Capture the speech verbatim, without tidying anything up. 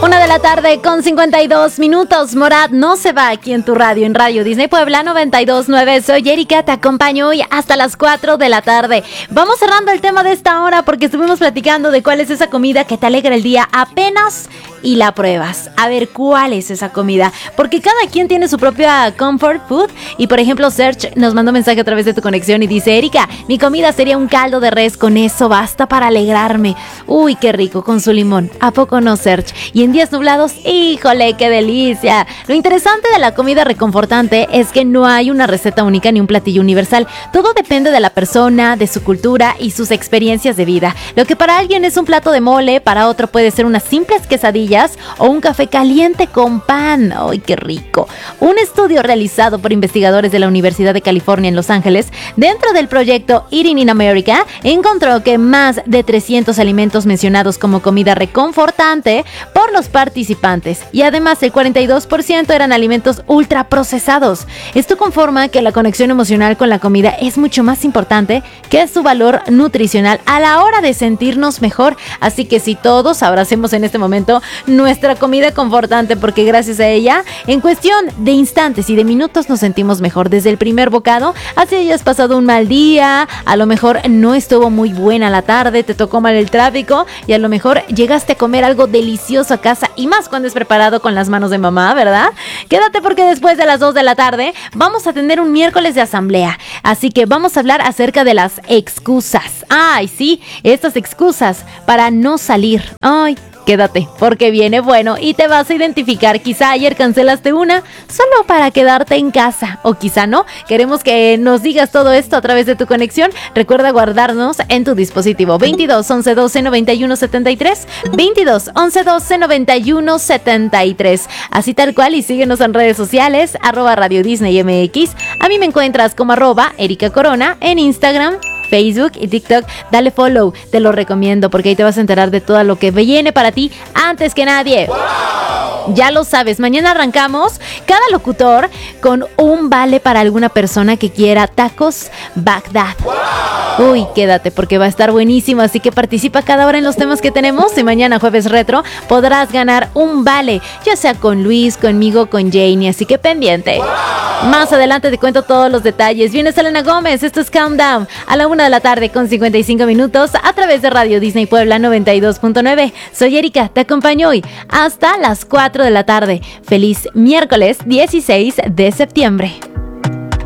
Una de la tarde con cincuenta y dos minutos. Morat no se va aquí en tu radio, en Radio Disney Puebla noventa y dos punto nueve. Soy Erika, te acompaño hoy hasta las cuatro de la tarde. Vamos cerrando el tema de esta hora porque estuvimos platicando de cuál es esa comida que te alegra el día apenas y la pruebas. A ver, ¿cuál es esa comida? Porque cada quien tiene su propia comfort food. Y por ejemplo, Serge nos mandó un mensaje a través de tu conexión y dice: Erika, mi comida sería un caldo de res, con eso basta para alegrarme. Uy, qué rico, con su limón. ¿A poco no, Serge? Y en días nublados, ¡híjole, qué delicia! Lo interesante de la comida reconfortante es que no hay una receta única ni un platillo universal. Todo depende de la persona, de su cultura y sus experiencias de vida. Lo que para alguien es un plato de mole, para otro puede ser unas simples quesadillas o un café caliente con pan. ¡Ay, qué rico! Un estudio realizado por investigadores de la Universidad de California en Los Ángeles, dentro del proyecto Eating in America, encontró que más de trescientos alimentos mencionados como comida reconfortante por los participantes, y además el cuarenta y dos por ciento eran alimentos ultraprocesados. Esto conforma que la conexión emocional con la comida es mucho más importante que su valor nutricional a la hora de sentirnos mejor. Así que si todos abracemos en este momento nuestra comida confortante, porque gracias a ella, en cuestión de instantes y de minutos nos sentimos mejor desde el primer bocado. Así hayas pasado un mal día, a lo mejor no estuvo muy buena la tarde, te tocó mal el tráfico y a lo mejor llegaste a comer algo delicioso a casa, y más cuando es preparado con las manos de mamá, ¿verdad? Quédate porque después de las dos de la tarde vamos a tener un miércoles de asamblea, así que vamos a hablar acerca de las excusas. Ay, sí, estas excusas para no salir. Ay, quédate, porque viene bueno y te vas a identificar. Quizá ayer cancelaste una solo para quedarte en casa, o quizá no. Queremos que nos digas todo esto a través de tu conexión. Recuerda guardarnos en tu dispositivo veintidós, once, doce, noventa y uno, setenta y tres, veintidós, once, doce, noventa y uno, setenta y tres. Así tal cual, y síguenos en redes sociales, arroba Radio Disney M X. A mí me encuentras como arroba Erika Corona en Instagram, Facebook y TikTok. Dale follow, te lo recomiendo, porque ahí te vas a enterar de todo lo que viene para ti antes que nadie. ¡Wow! Ya lo sabes, mañana arrancamos cada locutor con un vale para alguna persona que quiera tacos Bagdad. ¡Wow! Uy, quédate porque va a estar buenísimo, así que participa cada hora en los temas que tenemos, y mañana jueves retro podrás ganar un vale, ya sea con Luis, conmigo, con Janie, así que pendiente. ¡Wow! Más adelante te cuento todos los detalles. Viene Selena Gómez, esto es Countdown, a la una de la tarde con cincuenta y cinco minutos a través de Radio Disney Puebla noventa y dos punto nueve. Soy Erika, te acompaño hoy hasta las cuatro de la tarde. Feliz miércoles dieciséis de septiembre.